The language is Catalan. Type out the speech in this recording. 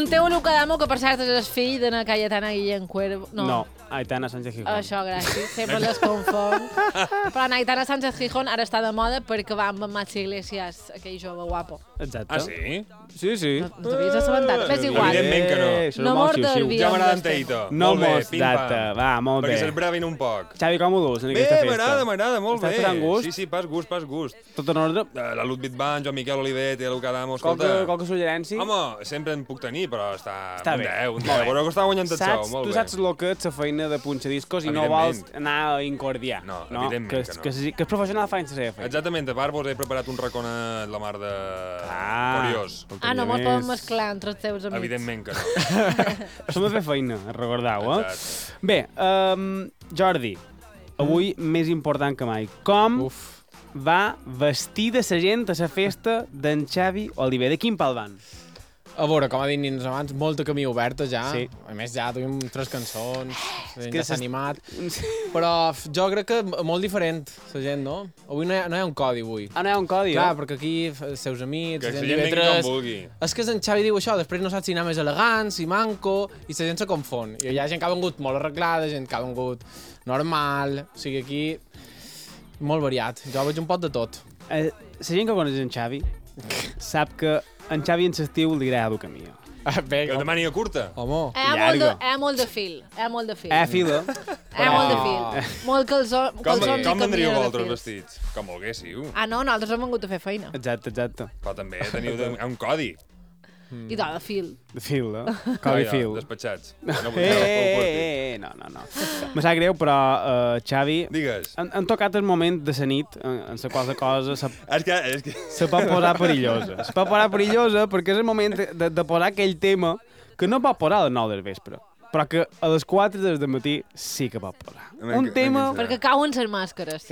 Santiago Lucadamo, que per cert és el fill d'Ana Cayetana Guillén Cuervo. No, Aitana Sánchez Gijón. Això, gràcies. Sempre les confon. Però Aitana Sánchez Gijón ara està de moda perquè va amb Maxi Iglesias, aquell jove guapo. Exacte. Ah, sí? Sí. No t'havies assabentat? És igual. Evidentment que no. Això No és molt mor del xiu-xiu. vi. Ja m'agrada en Teito. No Molt bé, mos pim-pam. data. Va, molt bé. Perquè s'esbravin un poc. Xavi, com ho dus en Bé, aquesta festa? m'agrada, molt Estàs bé. passant gust? Sí, pas gust. Tot en ordre? La Ludwig Van, Joan Miquel Olivet i el Lucadamo, escolta. Qualque suggerència? Home, sempre en puc tenir, però està Està un bé. 10, un Molt 10. bé. Però que està guanyant tot això, molt Tu bé. saps el que és la feina de punxadiscos i no Evidentment. vols anar a incordiar. No, evidentment que no. Que és professional fa la seva feina. Exactament, a part vos he preparat un raconet la mar de... curiós. No mos podem mesclar entre els teus amics. Evidentment que no. Som de fer feina, recordeu, eh? Exacte. Bé, Jordi, avui més important que mai. Com va vestir de sa gent a la festa d'en Xavi Oliver? De quin pal van? A veure, com ha dit nins abans, molta camí oberta ja. Sí. A més, ja tenim 3 cançons, la gent que ja s'ha animat. Però jo crec que molt diferent, la gent, no? Avui no hi ha un codi, avui. Ah, no hi ha un codi, Clar, perquè aquí els seus amics, Que la la gent gent vingui divendres... com vulgui. És que en Xavi diu això, després no saps si anar més elegant, si manco, i la gent se confon. I hi ha gent que ha vengut molt arreglada, gent que ha vengut normal, o sigui, aquí molt variat. Jo veig un pot de tot. La gent que coneix en Xavi sap que en Xavi en l'estiu li agrada el camí. Bé, Que de màniga curta. home, Molt de fil. Molt de fil. Fila. Molt de fil. Molt calçons i Com vendríeu camisa de vosaltres fils. vestits? Com volguéssiu. No, nosaltres hem vingut a fer feina. Exacte. Però també teniu un codi. I de fil. De fil, eh? Codi fil. Despatxats. No, No. Me sap greu, però, Xavi, Digues. han tocat el moment de la nit en la qual cosa És que... se pot posar perillosa. Se pot posar perillosa perquè és el moment de posar aquell tema que no pot posar a les 9 del vespre, però que a les 4 del matí sí que pot posar. Un tema... Perquè cauen les màscares.